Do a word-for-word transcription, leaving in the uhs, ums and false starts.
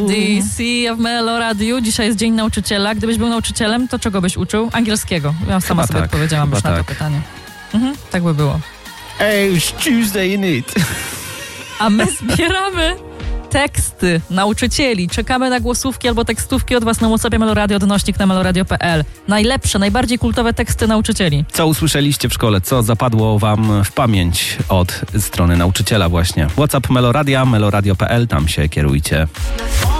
The Sea of Melo Radio. Dzisiaj jest Dzień Nauczyciela. Gdybyś był nauczycielem, to czego byś uczył? Angielskiego. Ja sama Chyba sobie tak, odpowiedziałam chyba już na tak. to pytanie. Mhm, tak by było. Ej, już Tuesday in it. A my zbieramy teksty nauczycieli. Czekamy na głosówki albo tekstówki od was na WhatsAppie Meloradio, odnośnik na meloradio kropka p l. Najlepsze, najbardziej kultowe teksty nauczycieli. Co usłyszeliście w szkole? Co zapadło wam w pamięć od strony nauczyciela właśnie? WhatsApp Meloradia, meloradio kropka p l, tam się kierujcie.